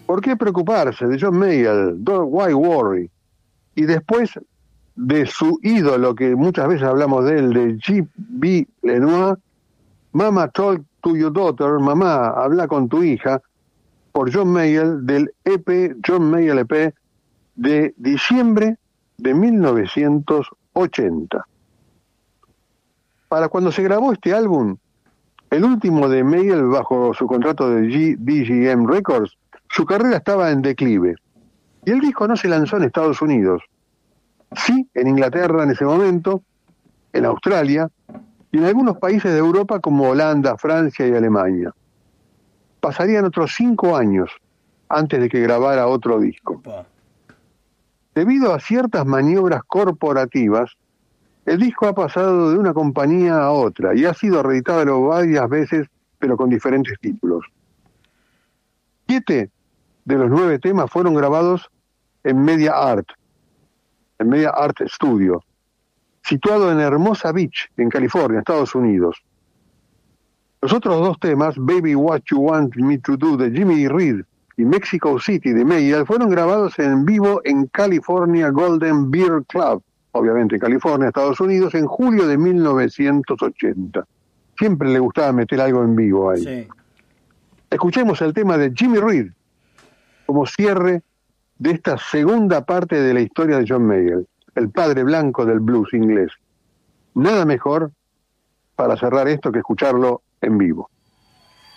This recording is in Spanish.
¿Por qué preocuparse? De John Mayall, Why Worry? Y después de su ídolo, que muchas veces hablamos de él, de J.B. Lenoir, Mama Talk to Your Daughter, Mamá, habla con tu hija, por John Mayall, del EP, John Mayall EP, de diciembre de 1980. Para cuando se grabó este álbum, el último de Mayall bajo su contrato de BGM Records, su carrera estaba en declive. Y el disco no se lanzó en Estados Unidos. Sí, en Inglaterra en ese momento, en Australia y en algunos países de Europa como Holanda, Francia y Alemania. Pasarían otros 5 años antes de que grabara otro disco. Debido a ciertas maniobras corporativas, el disco ha pasado de una compañía a otra y ha sido reeditado varias veces, pero con diferentes títulos. 7 de los 9 temas fueron grabados en Media Art Studio, situado en Hermosa Beach, en California, Estados Unidos. Los otros 2 temas, Baby What You Want Me to Do, de Jimmy Reed, y Mexico City, de Mayall, fueron grabados en vivo en California Golden Beer Club, obviamente en California, Estados Unidos, en julio de 1980. Siempre le gustaba meter algo en vivo ahí. Sí. Escuchemos el tema de Jimmy Reed como cierre de esta segunda parte de la historia de John Mayall, el padre blanco del blues inglés. Nada mejor para cerrar esto que escucharlo en vivo.